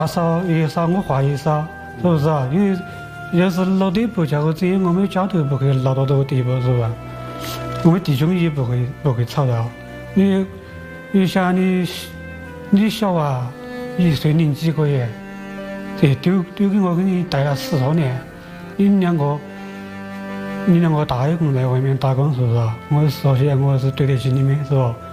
他少也少，我话也少，是不是啊？因为要是老弟不叫我这样，我们家头不会闹到这个地步，是吧？我们弟兄也不会吵闹。你想你小娃1岁零几个月，这丢给我给你带了10多年，你两个大一共在外面打工，是不是啊？我说起来我是对得起你们，是吧？